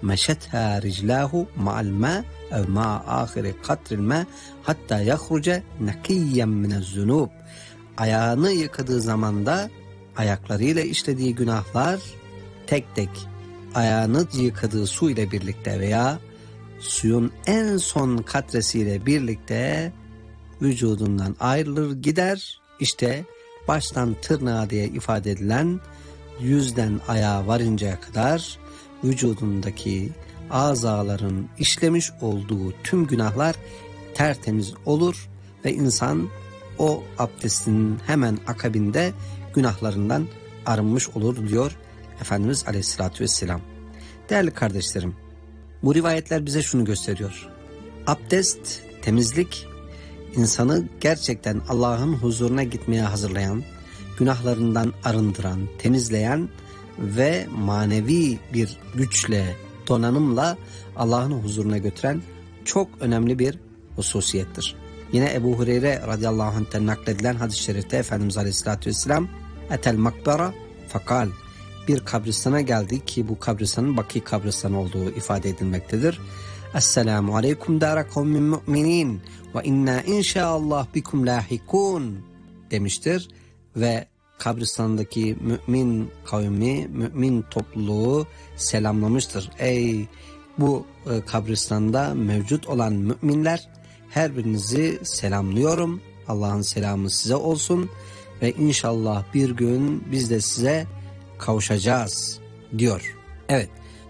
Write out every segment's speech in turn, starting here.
meşetha riclahu ma'al ma ev ma'a ahiri katril ma hatta yahruce nakiyyen minezzunub. Ayağını yıkadığı zaman da ayaklarıyla işlediği günahlar tek tek ayağını yıkadığı su ile birlikte veya suyun en son katresiyle birlikte vücudundan ayrılır gider. İşte baştan tırnağa diye ifade edilen yüzden ayağa varıncaya kadar vücudundaki azaların işlemiş olduğu tüm günahlar tertemiz olur ve insan o abdestin hemen akabinde günahlarından arınmış olur diyor Efendimiz Aleyhisselatü Vesselam. Değerli kardeşlerim, bu rivayetler bize şunu gösteriyor. Abdest, temizlik, insanı gerçekten Allah'ın huzuruna gitmeye hazırlayan, günahlarından arındıran, temizleyen ve manevi bir güçle, donanımla Allah'ın huzuruna götüren çok önemli bir hususiyettir. Yine Ebu Hureyre radıyallahu anh'ten nakledilen hadis-i şerifte Efendimiz Aleyhisselatü Vesselam etel makbara fakal, bir kabristana geldi ki bu kabristanın Baki kabristanı olduğu ifade edilmektedir. Esselamu aleyküm dâre kavmin mu'minin ve inna inşaallah bikum lahikun demiştir ve kabristandaki mümin kavmi, mümin topluluğu selamlamıştır. Ey bu kabristanda mevcut olan müminler, her birinizi selamlıyorum. Allah'ın selamı size olsun ve inşallah bir gün biz de size kavuşacağız diyor. Evet.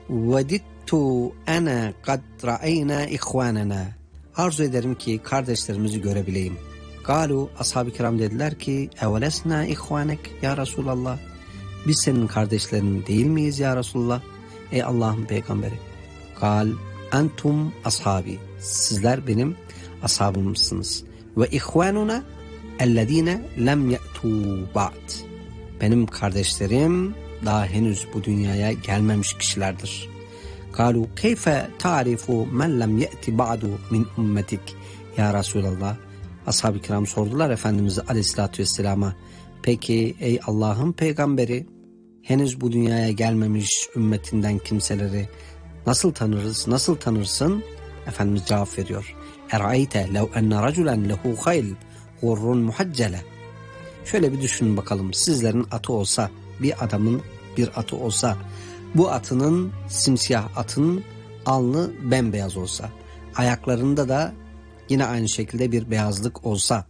Vedittu ana kad ra'ayna ihvanana. Arzu ederim ki kardeşlerimizi görebileyim. Galu, ashab-ı kiram dediler ki evelesna ihvanek ya Resulallah. Biz senin kardeşlerin değil miyiz ya Resulullah? Ey Allah'ın peygamberi. Gal entum ashabi. Sizler benim ashabımsınız. Ve ihvanuna ellezine lem ye'tu ba'd. Benim kardeşlerim daha henüz bu dünyaya gelmemiş kişilerdir. Kalu keyfe ta'rifu men lem ye'ti ba'du min ummetik ya Resulallah. Ashab-ı kiram sordular Efendimiz Aleyhisselatü Vesselam'a. Peki ey Allah'ın peygamberi, henüz bu dünyaya gelmemiş ümmetinden kimseleri nasıl tanırız, nasıl tanırsın? Efendimiz cevap veriyor. Erayte lev enne raculen lehu hayl hurrun muhaccele. Şöyle bir düşünün bakalım, sizlerin atı olsa, bir adamın bir atı olsa, bu atının, simsiyah atın alnı bembeyaz olsa, ayaklarında da yine aynı şekilde bir beyazlık olsa,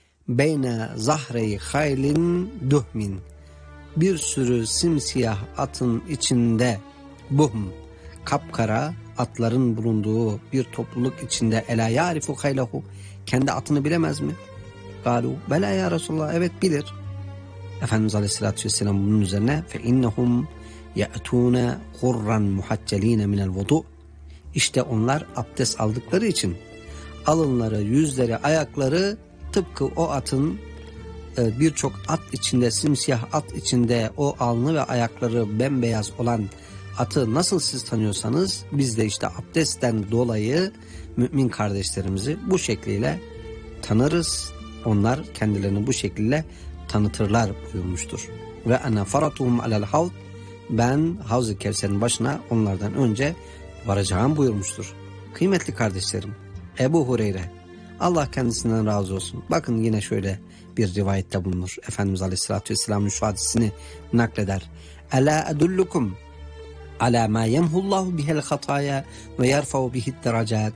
beyne zahre-i haylin duhmin, bir sürü simsiyah atın içinde buhm, kapkara atların bulunduğu bir topluluk içinde ela yarifu haylahu, kendi atını bilemez mi? Galu bela ya Resulullah, evet bilir. Efendimiz Aleyhisselatü Vesselam bunun üzerine fe innehum ye'tûne hurran muhaccelîne minel vudu. İşte onlar abdest aldıkları için alınları, yüzleri, ayakları tıpkı o atın birçok at içinde, simsiyah at içinde o alnı ve ayakları bembeyaz olan atı nasıl siz tanıyorsanız biz de işte abdestten dolayı mümin kardeşlerimizi bu şekliyle tanırız. Onlar kendilerini bu şekilde tanıtırlar buyurmuştur. Ve ana faratuhum alel havd, ben Havz-ı Kevser'in başına onlardan önce varacağım buyurmuştur. Kıymetli kardeşlerim, Ebu Hureyre, Allah kendisinden razı olsun. Bakın yine şöyle bir rivayette bulunur. Efendimiz Aleyhisselatü Vesselam'ın şu hadisini nakleder. Ela edullukum ala ma yemhullahu bihel hataya ve yerfa'u bihid derecat.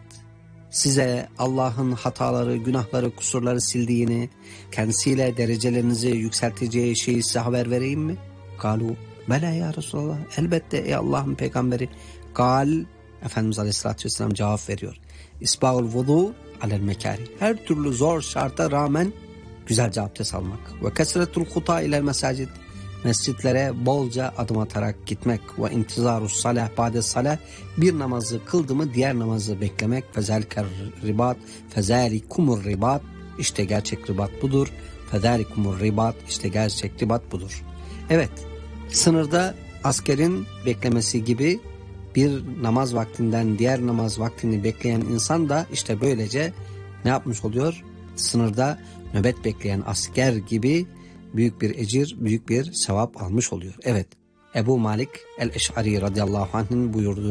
Size Allah'ın hataları, günahları, kusurları sildiğini, kendisiyle derecelerinizi yükselteceği şeyi size haber vereyim mi? Galu bela ya Resulallah, elbette ey Allah'ın peygamberi. Gal, Efendimiz Aleyhisselatü Vesselam cevap veriyor. İsbâul vudu alel mekâri. Her türlü zor şarta rağmen güzelce abdest almak. Ve kesretul huta ilel mesacid. Mescitlere bolca adım atarak gitmek. Ve intizarus salah ba'de salah. Bir namazı kıldı mı diğer namazı beklemek. Fezaliker ribat. Fezalikumur ribat. İşte gerçek ribat budur. Fezalikumur ribat. İşte gerçek ribat budur. Evet, sınırda askerin beklemesi gibi bir namaz vaktinden diğer namaz vaktini bekleyen insan da işte böylece ne yapmış oluyor? Sınırda nöbet bekleyen asker gibi büyük bir ecir, büyük bir sevap almış oluyor. Evet, Ebu Malik el-Eş'ari radıyallahu anh'ın buyurduğu